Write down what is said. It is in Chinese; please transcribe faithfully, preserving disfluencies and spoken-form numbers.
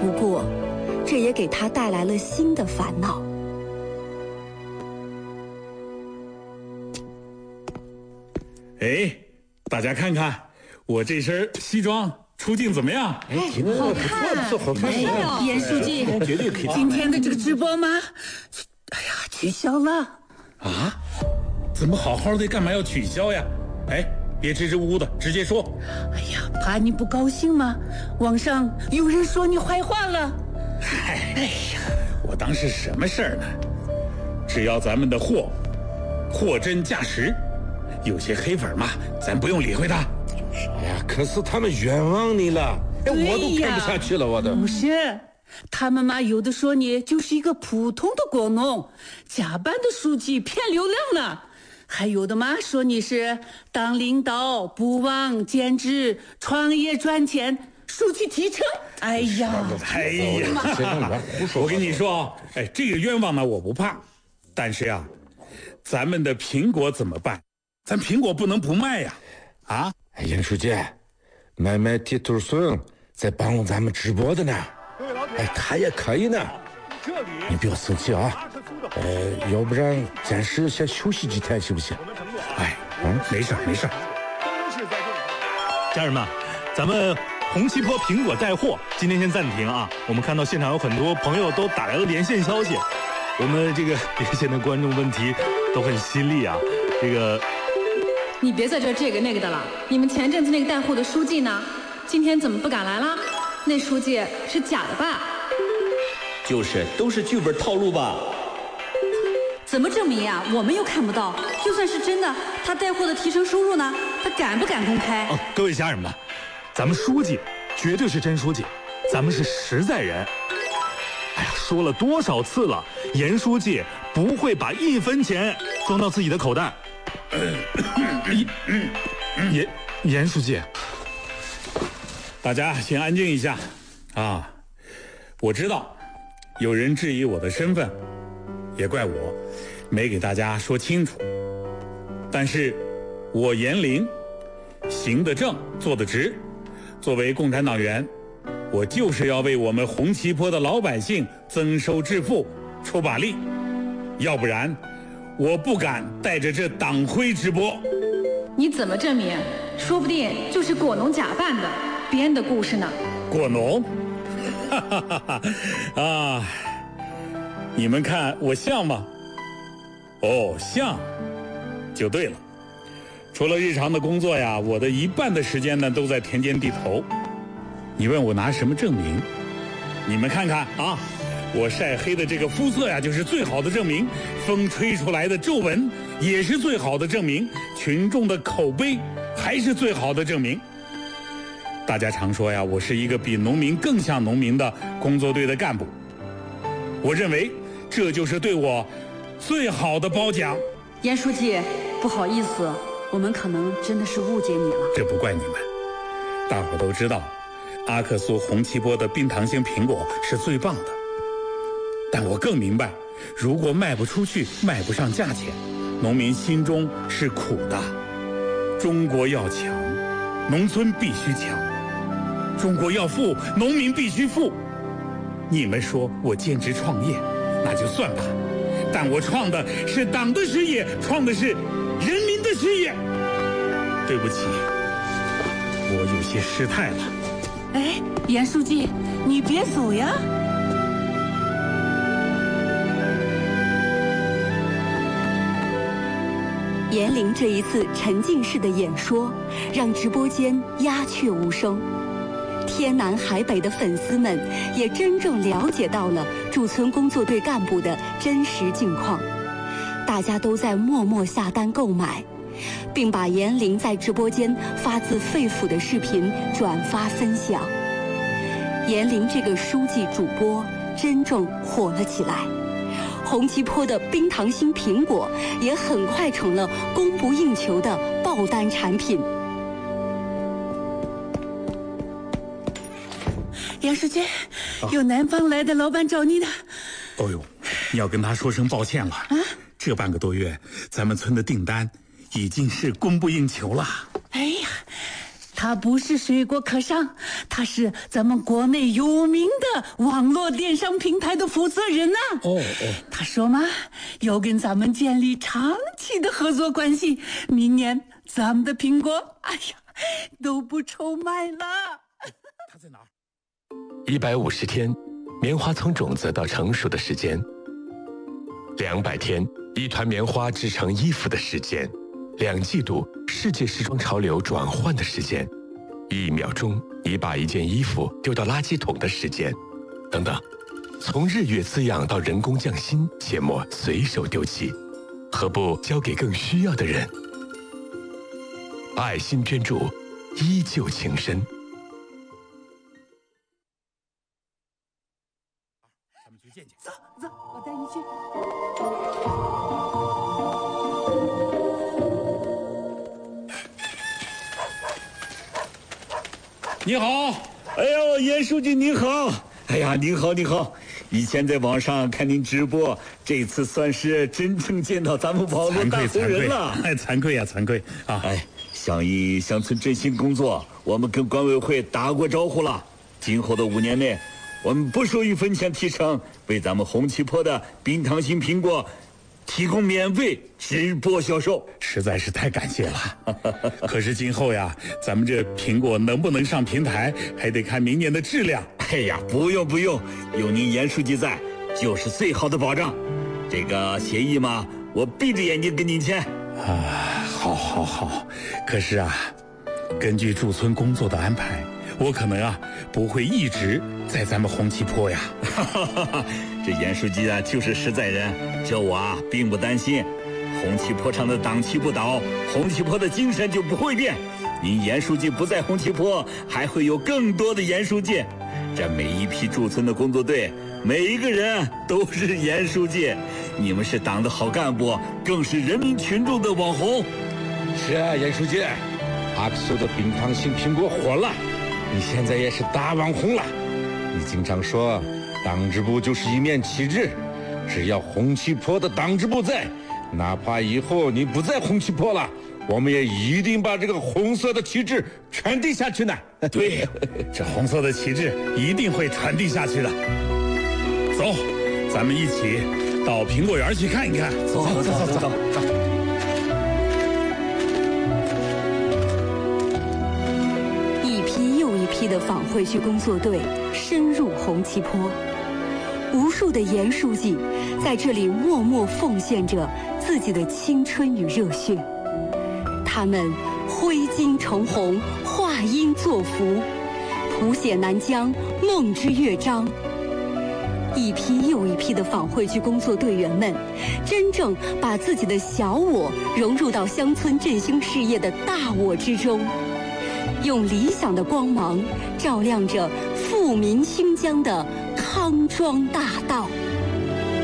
不过，这也给他带来了新的烦恼。 哎，大家看看我这身西装出镜怎么样？ 哎，好看，不错，好看。 严书记， 绝对可以。 今天的这个直播吗？哎呀，取消了。 啊？怎么好好的，干嘛要取消呀？哎，别支支吾吾的，直接说。 哎呀，怕你不高兴吗？网上有人说你坏话了。 嗨，哎呀，我当是什么事儿呢？只要咱们的货货真价实，有些黑粉嘛，咱不用理会他。 哎呀，可是他们冤枉你了，哎，我都看不下去了，我都。 不是，他们嘛，有的说你就是一个普通的果农，假扮的书记骗流量呢。还有的嘛说你是当领导不忘兼职创业赚钱，书记提成。哎呀， 哎呀，我跟你说啊，哎，这个冤枉呢我不怕，但是呀，咱们的苹果怎么办？咱苹果不能不卖呀，啊！ 哎，严书记，买买地图孙在帮咱们直播的呢，哎，他也可以呢。你不要生气啊，呃，要不然暂时先休息几天，行不行？ 哎，嗯，没事没事。 家人们，咱们红旗坡苹果带货今天先暂停啊！我们看到现场有很多朋友都打来了连线消息，我们这个连线的观众问题都很犀利啊，这个。 你别在这这个那个的了，你们前阵子那个带货的书记呢？今天怎么不敢来了？那书记是假的吧？ 就是，都是剧本套路吧？ 怎么证明呀？我们又看不到。就算是真的，他带货的提成收入呢？他敢不敢公开？ 哦，各位家人们，咱们书记绝对是真书记，咱们是实在人。哎呀，说了多少次了，严书记不会把一分钱装到自己的口袋。严严书记， 大家先安静一下啊！我知道有人质疑我的身份，也怪我没给大家说清楚。但是我严凌行得正，坐得直，作为共产党员，我就是要为我们红旗坡的老百姓增收致富出把力，要不然我不敢带着这党徽直播。 你怎么证明？说不定就是果农假扮的，编的故事呢。 果农？哈哈哈哈啊！你们看我像吗？哦，像，就对了。除了日常的工作呀，我的一半的时间呢都在田间地头。你问我拿什么证明？你们看看啊！我晒黑的这个肤色呀，就是最好的证明；风吹出来的皱纹也是最好的证明；群众的口碑还是最好的证明。大家常说呀，我是一个比农民更像农民的工作队的干部。我认为这就是对我最好的褒奖。 严书记，不好意思，我们可能真的是误解你了。 这不怪你们，大伙都知道，阿克苏红旗坡的冰糖型苹果是最棒的。但我更明白，如果卖不出去，卖不上价钱，农民心中是苦的。中国要强，农村必须强；中国要富，农民必须富。你们说我兼职创业，那就算吧，但我创的是党的事业，创的是人民的事业。对不起，我有些失态了。 哎，严书记，你别走呀！ 严凌这一次沉浸式的演说，让直播间鸦雀无声。天南海北的粉丝们也真正了解到了驻村工作队干部的真实境况，大家都在默默下单购买，并把严凌在直播间发自肺腑的视频转发分享。严凌这个书记主播真正火了起来。红旗坡的冰糖心苹果也很快成了供不应求的爆单产品。 杨书记，有南方来的老板找你呢。 哦呦，你要跟他说声抱歉了。啊，这半个多月，咱们村的订单已经是供不应求了。 哎呀， 他不是水果客商，他是咱们国内有名的网络电商平台的负责人呐、啊。 哦哦， 他说嘛，要跟咱们建立长期的合作关系，明年咱们的苹果，哎呀，都不愁卖了。 他在哪儿？ 一百五十天，棉花从种子到成熟的时间；两百天，一团棉花织成衣服的时间；两季度，世界时装潮流转换的时间；一秒钟，你把一件衣服丢到垃圾桶的时间，等等。从日月滋养到人工匠心，切莫随手丢弃，何不交给更需要的人？爱心捐助，依旧情深。 咱们去见见。 走走，我带你去。 你好， 哎呦，严书记您好！哎呀，您好，您好！以前在网上看您直播，这次算是真正见到咱们网络大红人了。 哎，惭愧呀、啊，惭愧啊！ 哎，响应乡村振兴工作，我们跟管委会打过招呼了。今后的五年内，我们不收一分钱提成，为咱们红旗坡的冰糖型苹果提供免费直播销售， 实在是太感谢了。可是今后呀，咱们这苹果能不能上平台，还得看明年的质量。 哎呀，不用不用，有您严书记在，就是最好的保障。这个协议嘛，我闭着眼睛跟您签。 啊，好，好，好。可是啊，根据驻村工作的安排，我可能啊不会一直在咱们红旗坡呀。 这严书记啊，就是实在人，这我啊并不担心。红旗坡上的党旗不倒，红旗坡的精神就不会变。您严书记不在红旗坡，还会有更多的严书记。这每一批驻村的工作队，每一个人都是严书记。你们是党的好干部，更是人民群众的网红。 是啊，严书记，阿克苏的冰糖型苹果火了，你现在也是大网红了。你经常说，党支部就是一面旗帜，只要红旗坡的党支部在，哪怕以后你不在红旗坡了，我们也一定把这个红色的旗帜传递下去呢。 对，这红色的旗帜一定会传递下去的。走，咱们一起到苹果园去看一看。 走走走走走。 一批又一批的访会区工作队深入红旗坡，无数的严书记在这里默默奉献着自己的青春与热血。他们挥金成红，画鹰作福，谱写南疆梦之乐章。一批又一批的访会区工作队员们，真正把自己的小我融入到乡村振兴事业的大我之中，用理想的光芒照亮着富民兴疆的康庄大道。